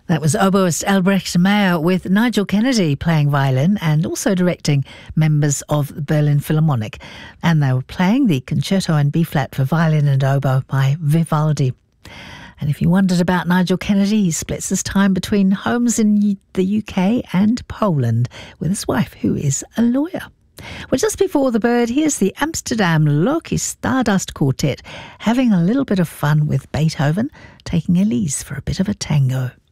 That was oboist Albrecht Meyer with Nigel Kennedy playing violin and also directing members of the Berlin Philharmonic. And they were playing the Concerto in B-flat for violin and oboe by Vivaldi. And if you wondered about Nigel Kennedy, he splits his time between homes in the UK and Poland with his wife, who is a lawyer. Well, just before the bird, here's the Amsterdam Loki Stardust Quartet having a little bit of fun with Beethoven, taking Elise for a bit of a tango.